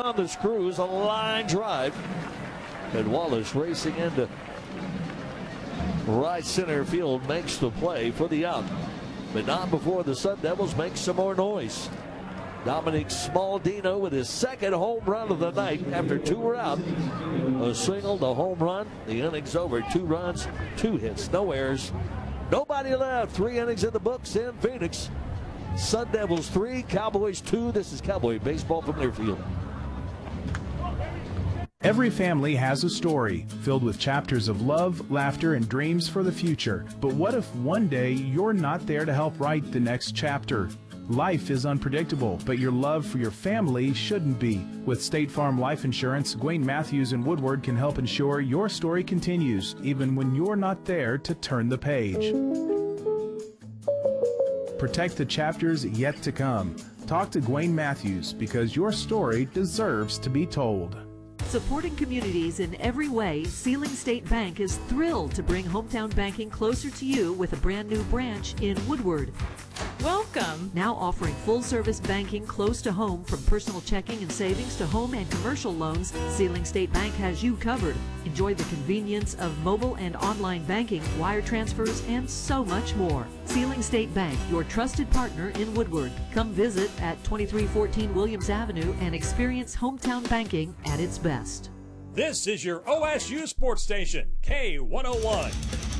on the screws, a line drive. And Wallace racing into right center field makes the play for the out. But not before the Sun Devils make some more noise. Dominic Smaldino with his second home run of the night after 2 were out. A single, the home run. The inning's over. 2 runs, 2 hits, no errors. Nobody left. 3 innings in the books in Phoenix. Sun Devils 3, Cowboys 2. This is Cowboy baseball from Learfield. Every family has a story filled with chapters of love, laughter, and dreams for the future. But what if one day you're not there to help write the next chapter? Life is unpredictable, but your love for your family shouldn't be. With State Farm Life Insurance, Gwayne Matthews and Woodward can help ensure your story continues, even when you're not there to turn the page. Protect the chapters yet to come. Talk to Gwayne Matthews, because your story deserves to be told. Supporting communities in every way, Sealing State Bank is thrilled to bring hometown banking closer to you with a brand new branch in Woodward. Welcome. Now offering full-service banking close to home, from personal checking and savings to home and commercial loans, Sealing State Bank has you covered. Enjoy the convenience of mobile and online banking, wire transfers, and so much more. Sealing State Bank, your trusted partner in Woodward. Come visit at 2314 Williams Avenue and experience hometown banking at its best. This is your OSU Sports Station, K101.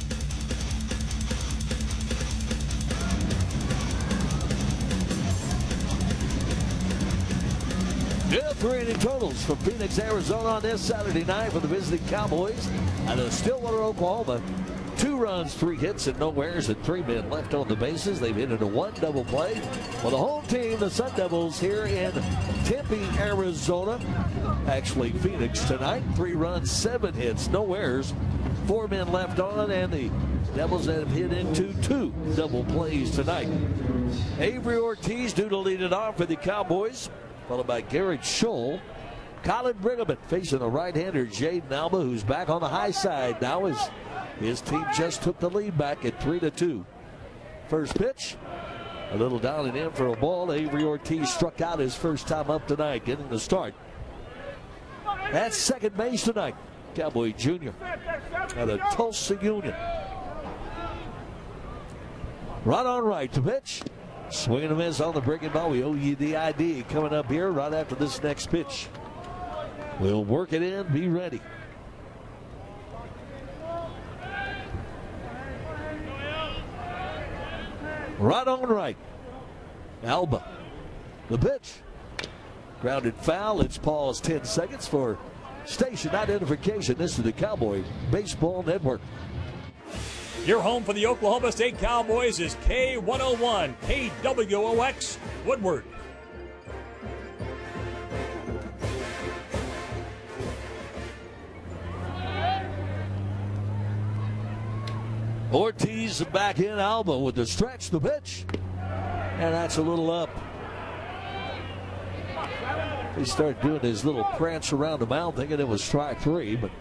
Yeah, 3 inning totals from Phoenix, Arizona on this Saturday night for the visiting Cowboys out of Stillwater, Oklahoma. 2 runs, 3 hits, and no errors, and 3 men left on the bases. They've hit into 1 double play. Well, the home team, the Sun Devils, here in Tempe, Arizona. Actually, Phoenix tonight. 3 runs, 7 hits, no errors. 4 men left on, and the Devils have hit into 2 double plays tonight. Avery Ortiz due to lead it off for the Cowboys, followed by Garrett Scholl. Colin Brigham facing the right-hander Jaden Alba, who's back on the high side now as his team just took the lead back at 3-2. First pitch, a little down and in for a ball. Avery Ortiz struck out his first time up tonight, getting the start. At second base tonight, Cowboy Jr. out of Tulsa Union. Right on right to pitch. Swing and a miss on the breaking ball. We owe you the ID coming up here right after this next pitch. We'll work it in, be ready. Right on right. Alba. The pitch. Grounded foul. It's paused 10 seconds for station identification. This is the Cowboy Baseball Network. Your home for the Oklahoma State Cowboys is K101, KWOX, Woodward. Ortiz back in. Alba with the stretch, the pitch. And that's a little up. He started doing his little prance around the mound thinking it was strike 3, but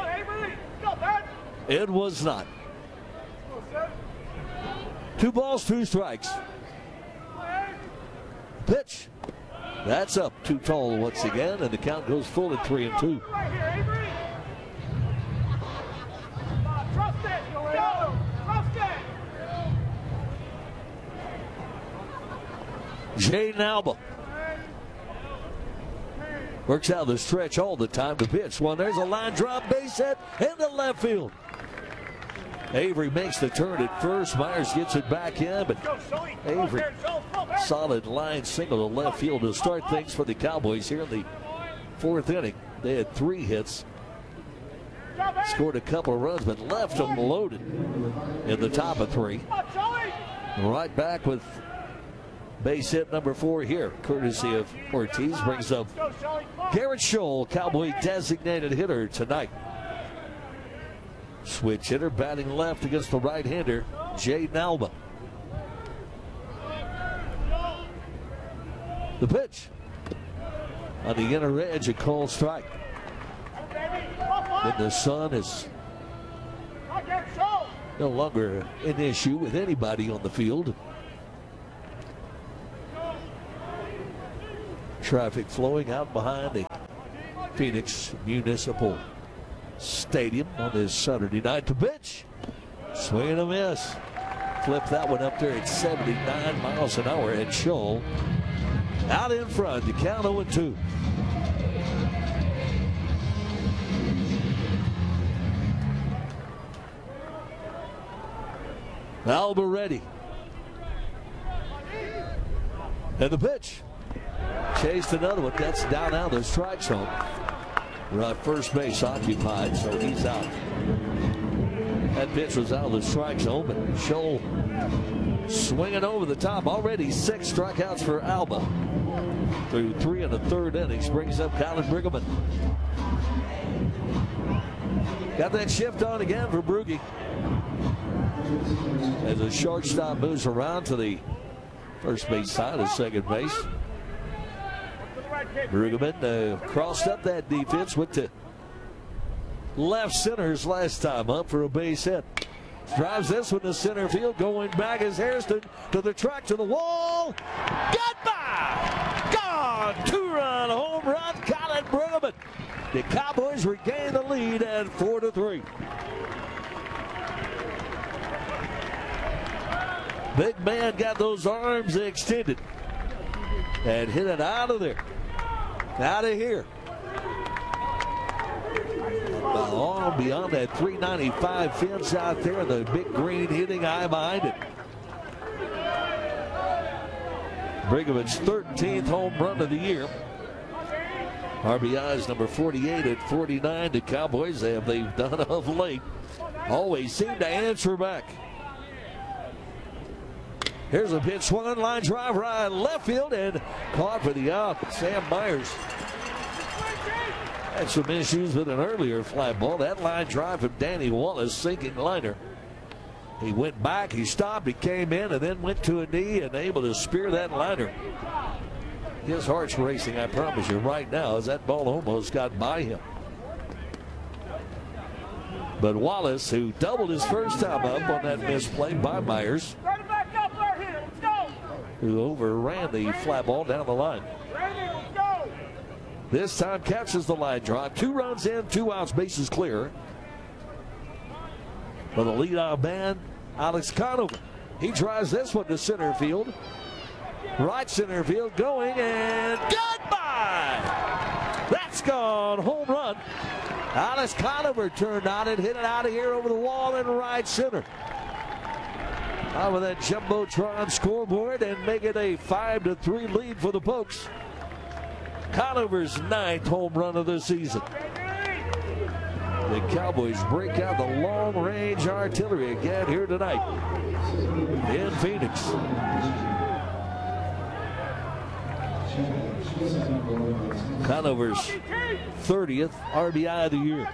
it was not. 2 balls, 2 strikes. Pitch. That's up too tall once again, and the count goes full at 3-2. Jaden Alba works out the stretch all the time to pitch. Well, there's a line drop, base hit into left field. Avery makes the turn at first. Myers gets it back in, but Avery, solid line single to left field to start things for the Cowboys here in the 4th inning. They had 3 hits, scored a couple of runs, but left them loaded in the top of 3. Right back with base hit number 4 here, courtesy of Ortiz. Brings up Garrett Scholl, Cowboy designated hitter tonight. Switch hitter batting left against the right-hander, Jaden Alba. The pitch on the inner edge, a called strike. Then the sun is no longer an issue with anybody on the field. traffic flowing out behind the Phoenix Municipal Stadium on this Saturday night. The pitch, swing and a miss. Flip that one up there at 79 miles an hour. And Scholl out in front to count 0-2. Alba ready. And the pitch. Chased another one. That's down out of the strike zone. First base occupied, so he's out. That pitch was out of the strike zone, but Scholl swinging over the top. Already 6 strikeouts for Alba through 3 1/3 innings. Brings up Colin Briggeman. Got that shift on again for Brugge. As the shortstop moves around to the first base side of second base. Bruggeman crossed up that defense, went to left center's last time up for a base hit. Drives this one to center field. Going back is Hairston to the track, to the wall. Goodbye! Gone! 2-run home run, Colin Bruggeman. The Cowboys regain the lead at 4-3. Big man got those arms extended and hit it out of there. Out of here. All beyond that 395 fence out there, the big green hitting eye behind it. Briggeman's 13th home run of the year. RBI's number 48 and 49 to Cowboys. They've done of late. Always seem to answer back. Here's a pitch, swung on, line drive right left field and caught for the out. Sam Myers had some issues with an earlier fly ball. That line drive from Danny Wallace, sinking liner. He went back, he stopped, he came in and then went to a knee and able to spear that liner. His heart's racing, I promise you, right now, as that ball almost got by him. But Wallace, who doubled his first time up on that misplay by Myers, who overran the fly ball down the line. This time catches the line drive. 2 runs in, 2 outs, bases clear. For the leadoff man, Alex Conover. He drives this one to center field. Right center field going, and goodbye! That's gone. Home run. Alex Conover turned on it, hit it out of here over the wall in right center. Out with that Jumbotron scoreboard and make it a 5-3 lead for the Pokes. Conover's 9th home run of the season. The Cowboys break out the long-range artillery again here tonight in Phoenix. Conover's 30th RBI of the year.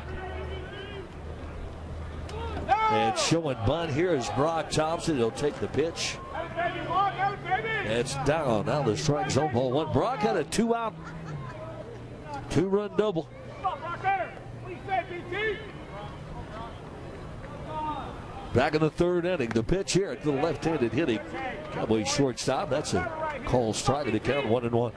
And showing bunt here is Brock Thompson. He'll take the pitch. It's down. Now the strike zone, ball 1. Brock had a 2-out, 2-run double. Back in the 3rd inning. The pitch here to the left-handed hitting Cowboys shortstop. That's a called strike at the count, 1-1.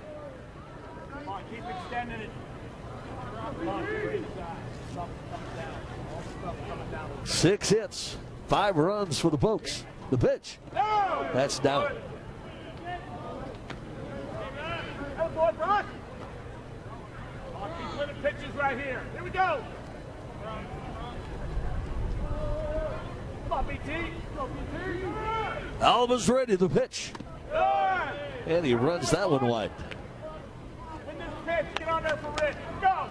6 hits, 5 runs for the Pokes. The pitch. That's down. Pitches right here. Here we go. Alba's ready. The pitch. And he runs that one wide. Win this pitch. Get on there for Rich. Go.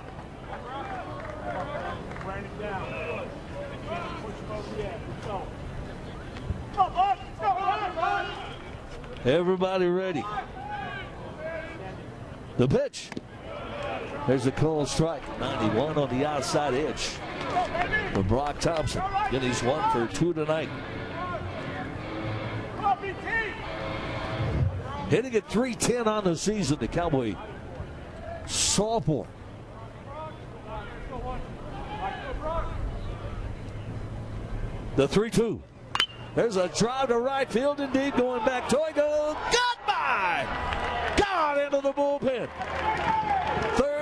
Bring it down. Push him over the edge. Go. Come on. Go. Everybody ready. The pitch. There's a cold strike. 91 on the outside edge for Brock Thompson. Then he's 1 for 2 tonight. Hitting at .310 on the season, the Cowboy sophomore. The 3-2. There's a drive to right field indeed, going back. Toigo, goodbye! Got into the bullpen. Third